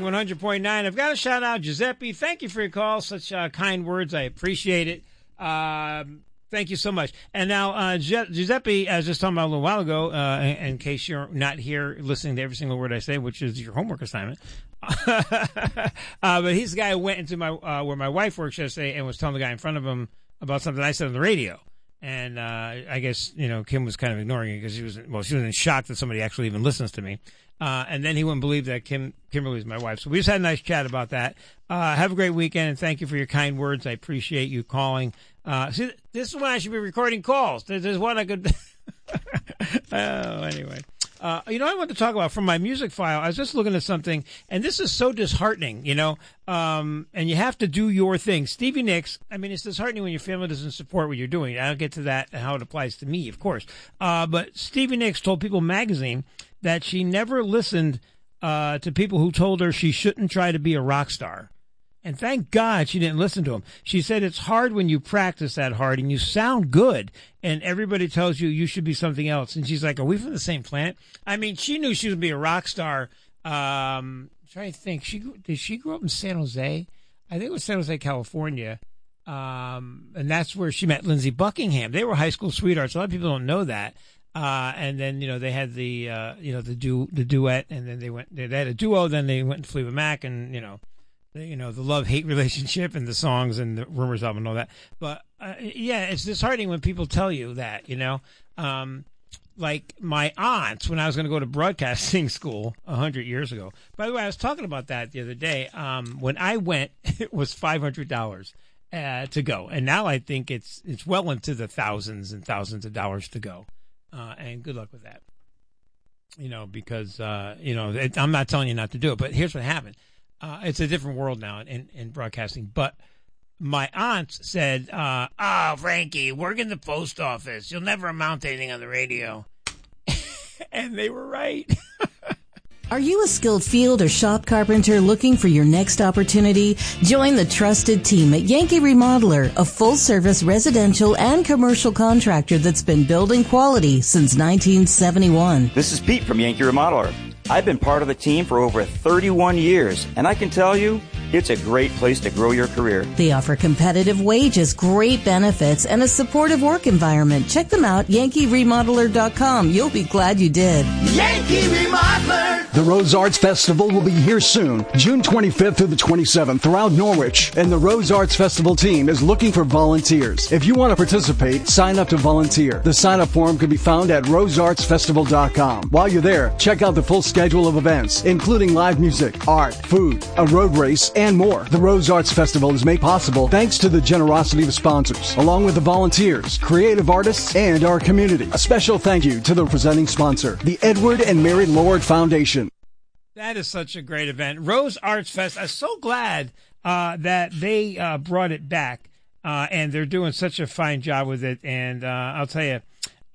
100.9. I've got to shout out Giuseppe. Thank you for your call. Such kind words. I appreciate it. Thank you so much. And now, Giuseppe, I was just talking about a little while ago, in case you're not here listening to every single word I say, which is your homework assignment. But he's the guy who went into where my wife works yesterday and was telling the guy in front of him about something I said on the radio. And I guess, Kim was kind of ignoring it because she was in shock that somebody actually even listens to me. And then he wouldn't believe that Kimberly's my wife. So we just had a nice chat about that. Have a great weekend, and thank you for your kind words. I appreciate you calling. See, this is when I should be recording calls. There's one I could... Anyway. I want to talk about from my music file. I was just looking at something, and this is so disheartening, and you have to do your thing. Stevie Nicks, it's disheartening when your family doesn't support what you're doing. I'll get to that and how it applies to me, of course. But Stevie Nicks told People magazine that she never listened to people who told her she shouldn't try to be a rock star. And thank God she didn't listen to him. She said it's hard when you practice that hard and you sound good and everybody tells you should be something else. And she's like, are we from the same planet? She knew she would be a rock star. I'm trying to think. Did she grow up in San Jose? I think it was San Jose, California. And that's where she met Lindsey Buckingham. They were high school sweethearts. A lot of people don't know that. And then, they had the duet, and then they had a duo, then they went to Fleetwood Mac, and, the love-hate relationship and the songs and the Rumors album and all that. But, it's disheartening when people tell you that, like my aunts when I was going to go to broadcasting school 100 years ago. By the way, I was talking about that the other day. When I went, it was $500 to go. And now I think it's well into the thousands and thousands of dollars to go. And good luck with that, because, I'm not telling you not to do it, but here's what happened. It's a different world now in broadcasting. But my aunt said, Frankie, work in the post office. You'll never amount to anything on the radio. And they were right. Are you a skilled field or shop carpenter looking for your next opportunity? Join the trusted team at Yankee Remodeler, a full-service residential and commercial contractor that's been building quality since 1971. This is Pete from Yankee Remodeler. I've been part of the team for over 31 years, and I can tell you, it's a great place to grow your career. They offer competitive wages, great benefits, and a supportive work environment. Check them out, YankeeRemodeler.com. You'll be glad you did. Yankee Remodeler! The Rose Arts Festival will be here soon, June 25th through the 27th throughout Norwich, and the Rose Arts Festival team is looking for volunteers. If you want to participate, sign up to volunteer. The sign-up form can be found at roseartsfestival.com. While you're there, check out the full schedule of events, including live music, art, food, a road race, and more. The Rose Arts Festival is made possible thanks to the generosity of sponsors, along with the volunteers, creative artists, and our community. A special thank you to the presenting sponsor, the Edward and Mary Lord Foundation. That is such a great event. Rose Arts Fest. I'm so glad that they brought it back, and they're doing such a fine job with it. And I'll tell you,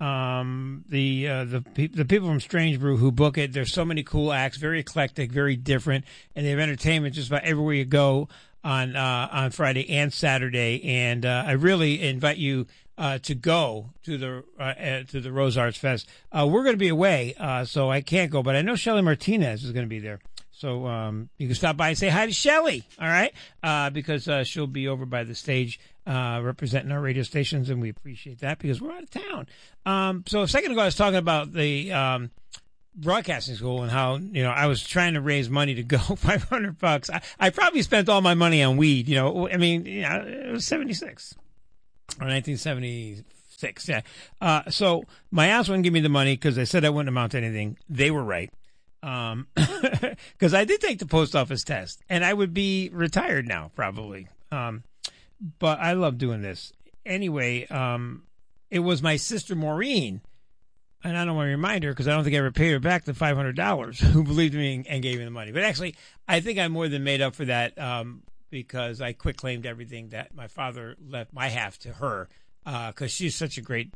the people from Strange Brew who book it, there's so many cool acts, very eclectic, very different, and they have entertainment just about everywhere you go on Friday and Saturday. And I really invite you to go to the Rose Arts Fest. We're going to be away, so I can't go, but I know Shelly Martinez is going to be there. So you can stop by and say hi to Shelly, all right? Because she'll be over by the stage representing our radio stations, and we appreciate that because we're out of town. So a second ago I was talking about the broadcasting school and how, I was trying to raise money to go $500. I probably spent all my money on weed, it was 76 or 1976. Yeah. So my aunts wouldn't give me the money because they said I wouldn't amount to anything. They were right. Because I did take the post office test and I would be retired now probably. But I love doing this. Anyway, it was my sister Maureen, and I don't want to remind her because I don't think I ever paid her back the $500, who believed me and gave me the money. But actually, I think I more than made up for that because I quitclaimed everything that my father left my half to her because she's such a great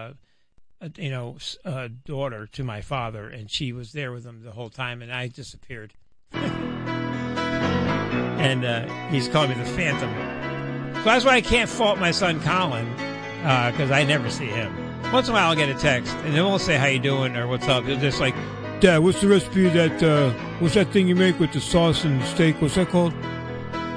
daughter to my father, and she was there with him the whole time, and I disappeared. And he's calling me the Phantom. So that's why I can't fault my son Colin, because I never see him. Once in a while I'll get a text, and it won't say how you doing or what's up. It'll just like, Dad, what's the recipe of that, what's that thing you make with the sauce and steak? What's that called?